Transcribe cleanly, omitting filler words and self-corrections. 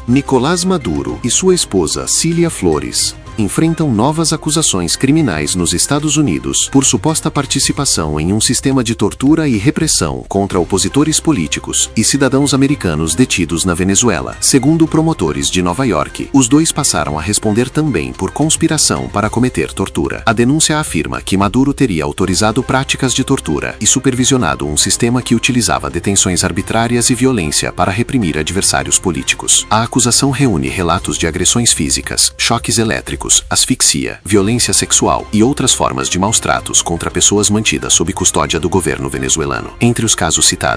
Nicolás Maduro e sua esposa Cília Flores enfrentam novas acusações criminais nos Estados Unidos por suposta participação em um sistema de tortura e repressão contra opositores políticos e cidadãos americanos detidos na Venezuela. Segundo promotores de Nova York, os dois passaram a responder também por conspiração para cometer tortura. A denúncia afirma que Maduro teria autorizado práticas de tortura e supervisionado um sistema que utilizava detenções arbitrárias e violência para reprimir adversários políticos. A acusação reúne relatos de agressões físicas, choques elétricos, asfixia, violência sexual e outras formas de maus tratos contra pessoas mantidas sob custódia do governo venezuelano. Entre os casos citados,